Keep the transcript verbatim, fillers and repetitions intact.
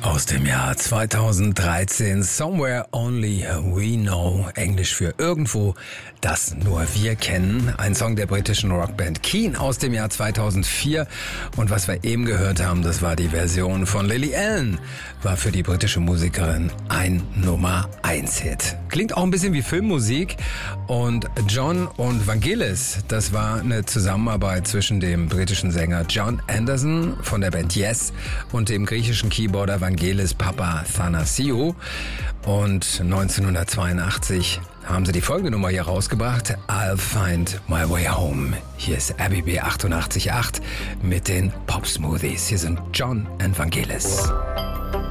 Aus dem Jahr zweitausenddreizehn, Somewhere Only We Know, Englisch für irgendwo, das nur wir kennen. Ein Song der britischen Rockband Keane aus dem Jahr zweitausendvier. Und was wir eben gehört haben, das war die Version von Lily Allen, war für die britische Musikerin ein Nummer eins Hit. Klingt auch ein bisschen wie Filmmusik. Und John und Vangelis, das war eine Zusammenarbeit zwischen dem britischen Sänger John Anderson von der Band Yes und dem griechischen Keyboarder Vangelis Papathanassiou. Und neunzehnhundertzweiundachtzig haben sie die folgende Nummer hier rausgebracht, I'll Find My Way Home. Hier ist R B B achtundachtzig Komma acht mit den Pop Smoothies. Hier sind John und Vangelis.